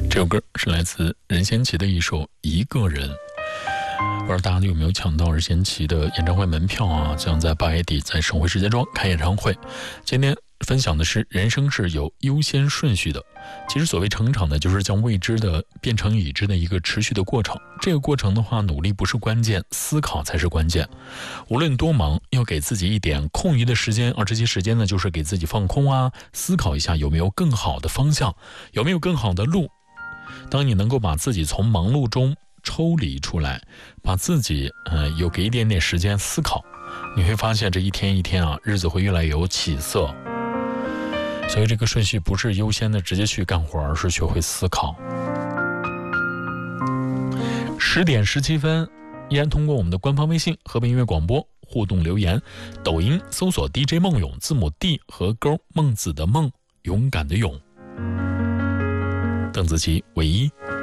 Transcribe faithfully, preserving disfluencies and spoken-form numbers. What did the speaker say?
这首歌是来自任贤齐的一首《一个人》。不知道大家有没有抢到任贤齐的演唱会门票啊？将在八月底在省会石家庄开演唱会。今天分享的是人生是有优先顺序的。其实所谓成长呢，就是将未知的变成已知的一个持续的过程。这个过程的话，努力不是关键，思考才是关键。无论多忙，要给自己一点空余的时间，而这些时间呢，就是给自己放空啊，思考一下有没有更好的方向，有没有更好的路。当你能够把自己从忙碌中抽离出来，把自己呃有给一点点时间思考，你会发现这一天一天啊，日子会越来越有起色。所以这个顺序不是优先的直接去干活，而是学会思考。十点十七分，依然通过我们的官方微信河北音乐广播互动留言，抖音搜索 D J 梦勇，字母 D 和勾孟子的孟，勇敢的勇。邓紫棋唯一。